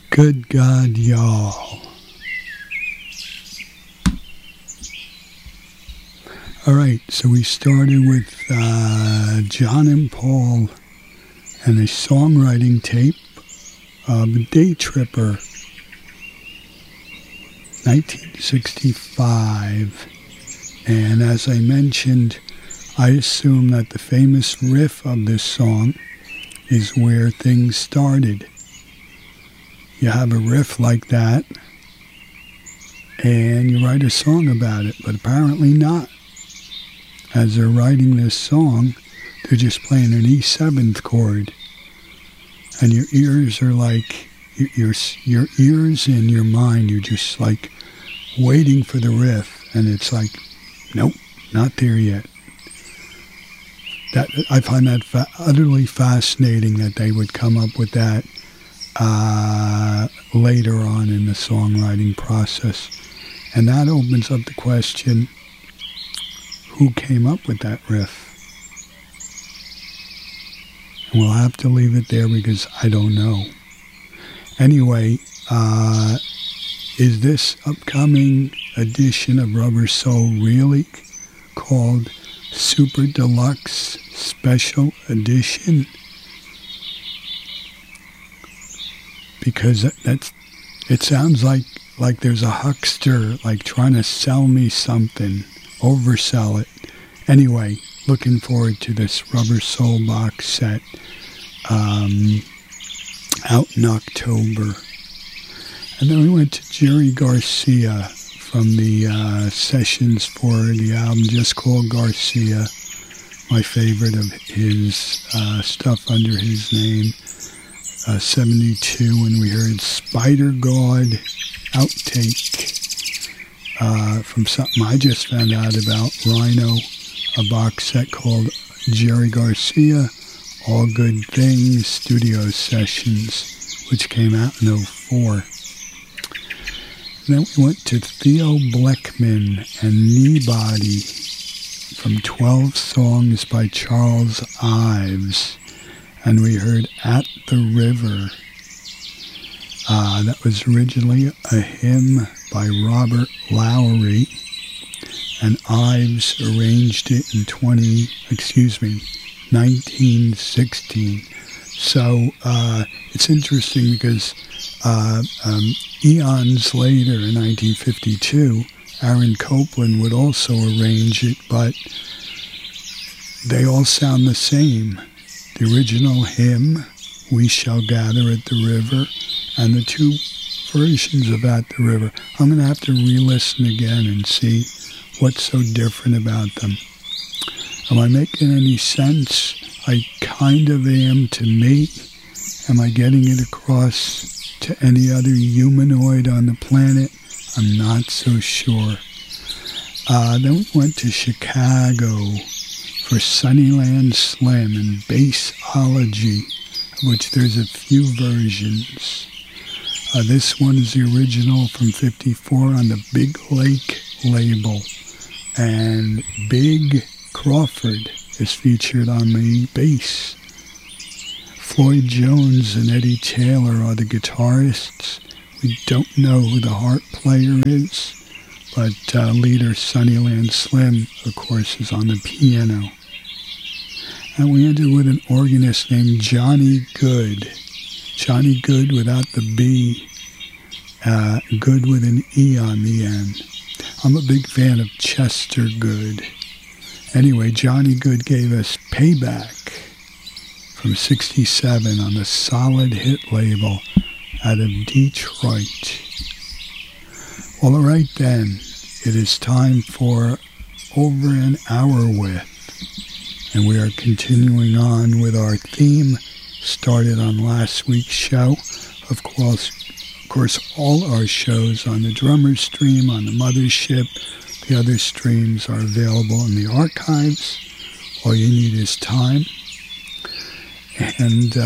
Good God, y'all. All right, so we started with John and Paul and a songwriting tape of Day Tripper, 1965. And as I mentioned, I assume that the famous riff of this song is where things started. You have a riff like that, and you write a song about it, but apparently not. As they're writing this song, they're just playing an E7th chord, and your ears are like, your ears and your mind, you're just like waiting for the riff, and it's like, nope, not there yet. That I find that utterly fascinating that they would come up with that later on in the songwriting process. And that opens up the question, who came up with that riff? And we'll have to leave it there because I don't know. Anyway, is this upcoming edition of Rubber Soul really called Super Deluxe Special Edition? Because it sounds like there's a huckster like trying to sell me something, oversell it. Anyway, looking forward to this Rubber Soul box set out in October. And then we went to Jerry Garcia from the sessions for the album just called Garcia, my favorite of his stuff under his name. 72, and we heard Spider God outtake from something I just found out about, Rhino, a box set called Jerry Garcia, All Good Things Studio Sessions, which came out in 2004. Then we went to Theo Bleckman and Kneebody from 12 Songs by Charles Ives. And we heard At the River. That was originally a hymn by Robert Lowry, and Ives arranged it in 1916. So it's interesting because eons later, in 1952, Aaron Copland would also arrange it, but they all sound the same. The original hymn, We Shall Gather at the River, and the two versions of At the River. I'm going to have to re-listen again and see what's so different about them. Am I making any sense? I kind of am to me. Am I getting it across to any other humanoid on the planet? I'm not so sure. Then we went to Chicago for Sunnyland Slim and Bassology, of which there's a few versions. This one is the original from 54 on the Big Lake label, and Big Crawford is featured on the bass. Floyd Jones and Eddie Taylor are the guitarists. We don't know who the harp player is, but leader Sunnyland Slim, of course, is on the piano. And we ended with an organist named Johnny Good. Johnny Good without the B, Good with an E on the end. I'm a big fan of Chester Good. Anyway, Johnny Good gave us Payback from 67 on the Solid Hit label out of Detroit. Well, all right then, it is time for Over an Hour With. And we are continuing on with our theme started on last week's show. Of course, all our shows on the Drummer's Stream, on the Mothership. The other streams are available in the archives. All you need is time. And